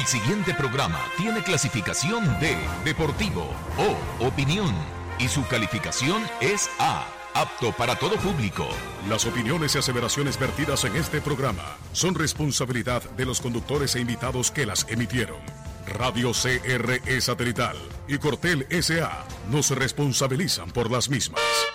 El siguiente programa tiene clasificación de deportivo o opinión y su calificación es A, apto para todo público. Las opiniones y aseveraciones vertidas en este programa son responsabilidad de los conductores e invitados que las emitieron. Radio CRE Satelital y Cortel SA no se responsabilizan por las mismas.